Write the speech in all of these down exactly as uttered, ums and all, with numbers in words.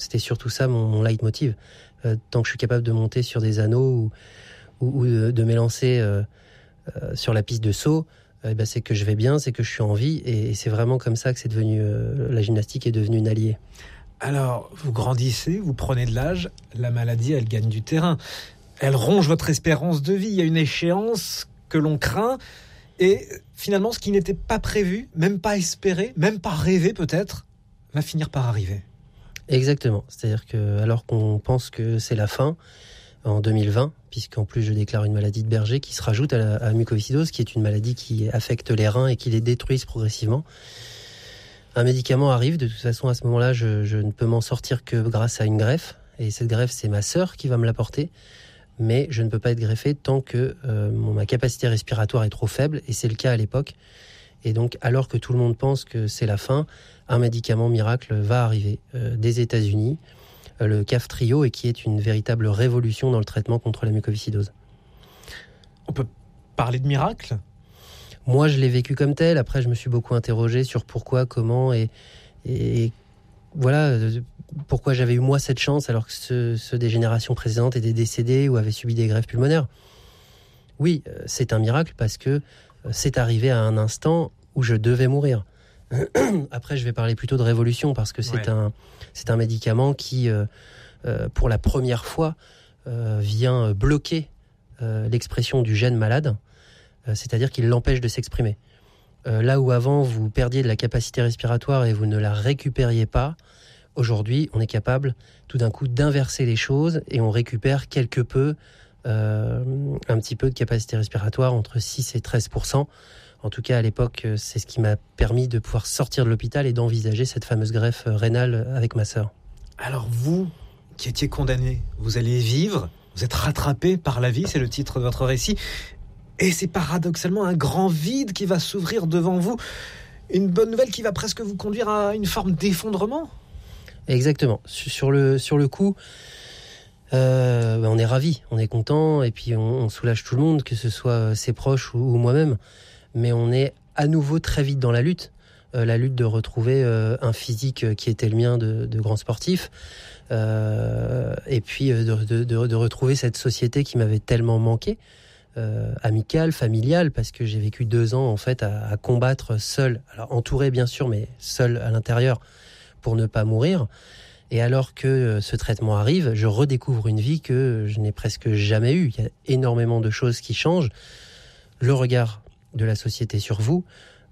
C'était surtout ça mon, mon leitmotiv. Euh, tant que je suis capable de monter sur des anneaux ou, ou, ou de, de m'élancer euh, euh, sur la piste de saut, euh, ben c'est que je vais bien, c'est que je suis en vie. Et, et c'est vraiment comme ça que c'est devenu, euh, la gymnastique est devenue une alliée. Alors, vous grandissez, vous prenez de l'âge, la maladie, elle gagne du terrain. Elle ronge votre espérance de vie. Il y a une échéance que l'on craint. Et finalement, ce qui n'était pas prévu, même pas espéré, même pas rêvé peut-être, va finir par arriver. Exactement. C'est-à-dire que alors qu'on pense que c'est la fin, en deux mille vingt, puisqu'en plus je déclare une maladie de Berger qui se rajoute à la, à la mucoviscidose, qui est une maladie qui affecte les reins et qui les détruise progressivement. Un médicament arrive. De toute façon, à ce moment-là, je, je ne peux m'en sortir que grâce à une greffe. Et cette greffe, c'est ma sœur qui va me l'apporter. Mais je ne peux pas être greffé tant que euh, mon, ma capacité respiratoire est trop faible. Et c'est le cas à l'époque. Et donc, alors que tout le monde pense que c'est la fin, un médicament miracle va arriver euh, des États-Unis, euh, le Kaftrio, et qui est une véritable révolution dans le traitement contre la mucoviscidose. On peut parler de miracle ? Moi, je l'ai vécu comme tel. Après, je me suis beaucoup interrogé sur pourquoi, comment et, et voilà, pourquoi j'avais eu moi cette chance alors que ceux, ceux des générations précédentes étaient décédés ou avaient subi des greffes pulmonaires. Oui, c'est un miracle parce que c'est arrivé à un instant où je devais mourir. Après, je vais parler plutôt de révolution parce que c'est, ouais. un, c'est un médicament qui, euh, euh, pour la première fois, euh, vient bloquer euh, l'expression du gène malade. C'est-à-dire qu'il l'empêche de s'exprimer. Euh, là où avant, vous perdiez de la capacité respiratoire et vous ne la récupériez pas, aujourd'hui, on est capable tout d'un coup d'inverser les choses et on récupère quelque peu, euh, un petit peu de capacité respiratoire, entre six et treize pour cent. En tout cas, à l'époque, c'est ce qui m'a permis de pouvoir sortir de l'hôpital et d'envisager cette fameuse greffe rénale avec ma sœur. Alors vous, qui étiez condamné, vous allez vivre, vous êtes rattrapé par la vie, c'est le titre de votre récit. Et c'est paradoxalement un grand vide qui va s'ouvrir devant vous. Une bonne nouvelle qui va presque vous conduire à une forme d'effondrement. Exactement. Sur le, sur le coup, euh, on est ravis, on est content, et puis on, on soulage tout le monde, que ce soit ses proches ou, ou moi-même. Mais on est à nouveau très vite dans la lutte. Euh, la lutte de retrouver euh, un physique qui était le mien de, de grand sportif. Euh, et puis de, de, de, de retrouver cette société qui m'avait tellement manqué. Euh, amicale, familiale, parce que j'ai vécu deux ans en fait à, à combattre seul, alors entouré bien sûr, mais seul à l'intérieur pour ne pas mourir. Et alors que euh, ce traitement arrive, je redécouvre une vie que je n'ai presque jamais eue. Il y a énormément de choses qui changent. Le regard de la société sur vous,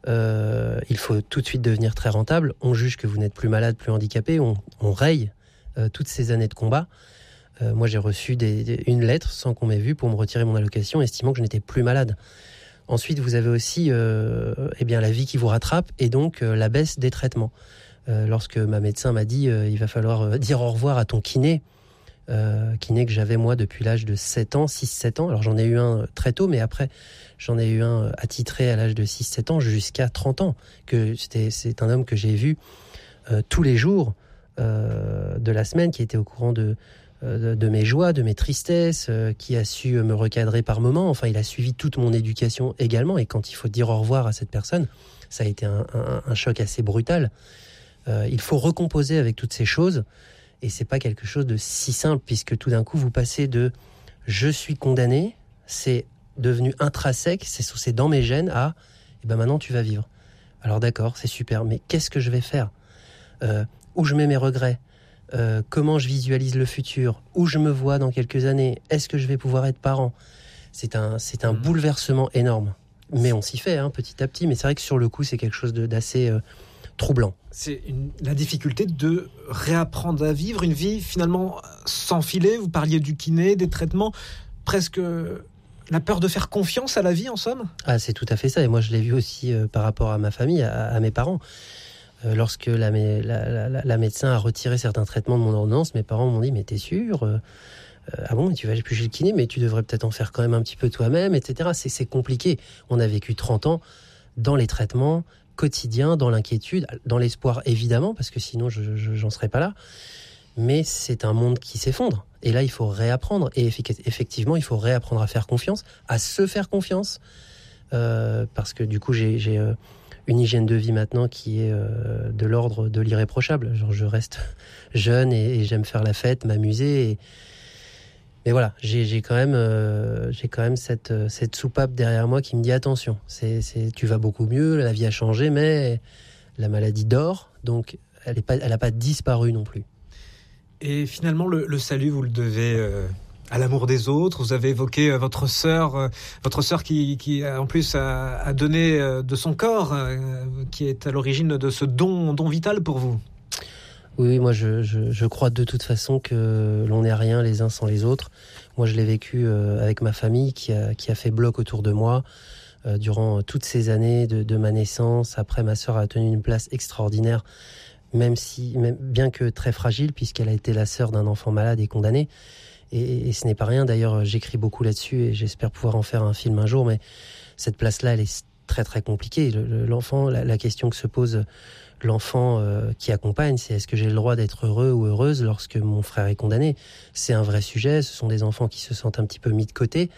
euh, il faut tout de suite devenir très rentable. On juge que vous n'êtes plus malade, plus handicapé, on, on raye euh, toutes ces années de combat. Euh, moi, j'ai reçu des, des, une lettre sans qu'on m'ait vu pour me retirer mon allocation, estimant que je n'étais plus malade. Ensuite, vous avez aussi euh, eh bien, la vie qui vous rattrape et donc euh, la baisse des traitements. Euh, lorsque ma médecin m'a dit euh, il va falloir euh, dire au revoir à ton kiné, euh, kiné que j'avais moi depuis l'âge de sept ans, six sept ans. Alors j'en ai eu un très tôt, mais après j'en ai eu un attitré à l'âge de six sept ans jusqu'à trente ans. Que c'était, c'est un homme que j'ai vu euh, tous les jours euh, de la semaine, qui était au courant de De, de mes joies, de mes tristesses, euh, qui a su me recadrer par moments. Enfin, il a suivi toute mon éducation également. Et quand il faut dire au revoir à cette personne, ça a été un, un, un choc assez brutal. Euh, il faut recomposer avec toutes ces choses. Et c'est pas quelque chose de si simple, puisque tout d'un coup, vous passez de « je suis condamné », c'est devenu intrinsèque, c'est, c'est dans mes gènes, à « et ben maintenant, tu vas vivre ». Alors d'accord, c'est super, mais qu'est-ce que je vais faire ? euh, Où je mets mes regrets ? Euh, comment je visualise le futur, où je me vois dans quelques années, est-ce que je vais pouvoir être parent ? C'est un, c'est un mmh. bouleversement énorme. Mais on s'y fait hein, petit à petit, mais c'est vrai que sur le coup, c'est quelque chose de, d'assez euh, troublant. C'est une, la difficulté de réapprendre à vivre une vie finalement sans filet. Vous parliez du kiné, des traitements, presque la peur de faire confiance à la vie en somme ? Ah, c'est tout à fait ça, et moi je l'ai vu aussi euh, par rapport à ma famille, à, à mes parents. Euh, lorsque la, la, la, la médecin a retiré certains traitements de mon ordonnance, mes parents m'ont dit « mais t'es sûr euh, Ah bon, tu vas plus chez le kiné, mais tu devrais peut-être en faire quand même un petit peu toi-même, et cetera » C'est, c'est compliqué. On a vécu trente ans dans les traitements quotidiens, dans l'inquiétude, dans l'espoir évidemment, parce que sinon je, je, j'en serais pas là. Mais c'est un monde qui s'effondre. Et là, il faut réapprendre. Et effectivement, il faut réapprendre à faire confiance, à se faire confiance. Euh, parce que du coup, j'ai... j'ai euh, une hygiène de vie maintenant qui est euh, de l'ordre de l'irréprochable. Genre, je reste jeune et, et j'aime faire la fête, m'amuser. Et... Mais voilà, j'ai, j'ai quand même, euh, j'ai quand même cette, cette soupape derrière moi qui me dit attention, c'est, c'est, tu vas beaucoup mieux, la vie a changé, mais la maladie dort, donc elle n'a pas, elle a pas disparu non plus. Et finalement, le, le salut, vous le devez euh, à l'amour des autres. Vous avez évoqué euh, votre sœur, euh, votre sœur qui, qui en plus a, a donné euh, de son corps, euh, qui est à l'origine de ce don, don vital pour vous. Oui, oui, moi je, je, je crois de toute façon que l'on n'est rien les uns sans les autres. Moi je l'ai vécu euh, avec ma famille qui a, qui a fait bloc autour de moi euh, durant toutes ces années de, de ma naissance. Après, ma sœur a tenu une place extraordinaire, même si, même, bien que très fragile, puisqu'elle a été la sœur d'un enfant malade et condamné. Et, et ce n'est pas rien. D'ailleurs, j'écris beaucoup là-dessus et j'espère pouvoir en faire un film un jour. Mais cette place-là, elle est très très compliquée. Le, l'enfant, la, la question que se pose l'enfant euh, qui accompagne, c'est est-ce que j'ai le droit d'être heureux ou heureuse lorsque mon frère est condamné ? C'est un vrai sujet. Ce sont des enfants qui se sentent un petit peu mis de côté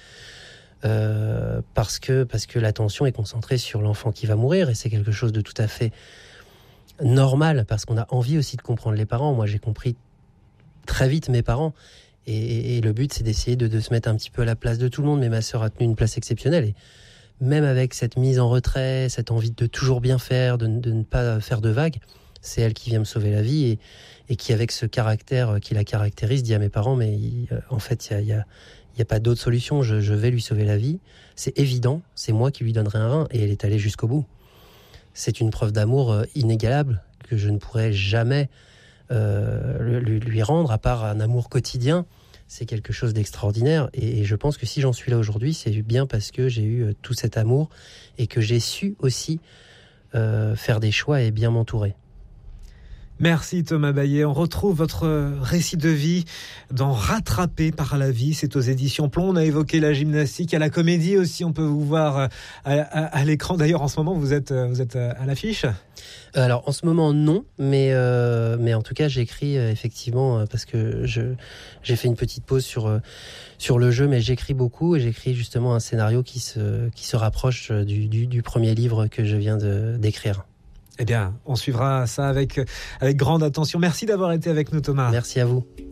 euh, parce que parce que l'attention est concentrée sur l'enfant qui va mourir et c'est quelque chose de tout à fait normal parce qu'on a envie aussi de comprendre les parents. Moi, j'ai compris très vite mes parents et, et, et le but, c'est d'essayer de, de se mettre un petit peu à la place de tout le monde. Mais ma sœur a tenu une place exceptionnelle et même avec cette mise en retrait, cette envie de toujours bien faire, de, de ne pas faire de vagues, c'est elle qui vient me sauver la vie et, et qui, avec ce caractère qui la caractérise, dit à mes parents, mais il, en fait, il n'y a, y a, y a pas d'autre solution, je, je vais lui sauver la vie. C'est évident, c'est moi qui lui donnerai un rein, et elle est allée jusqu'au bout. C'est une preuve d'amour inégalable que je ne pourrais jamais euh, lui, lui rendre, à part un amour quotidien. C'est quelque chose d'extraordinaire et, et je pense que si j'en suis là aujourd'hui, c'est bien parce que j'ai eu euh, tout cet amour et que j'ai su aussi euh, faire des choix et bien m'entourer. Merci Thomas Baillet. On retrouve votre récit de vie dans Rattrapé par la vie. C'est aux éditions Plomb. On a évoqué la gymnastique, à la comédie aussi. On peut vous voir à, à, à l'écran. D'ailleurs, en ce moment, vous êtes, vous êtes à l'affiche. Alors, en ce moment, non. Mais, euh, mais en tout cas, j'écris euh, effectivement euh, parce que je, j'ai fait une petite pause sur, euh, sur le jeu. Mais j'écris beaucoup et j'écris justement un scénario qui se, qui se rapproche du, du, du premier livre que je viens de, d'écrire. Eh bien, on suivra ça avec, avec grande attention. Merci d'avoir été avec nous, Thomas. Merci à vous.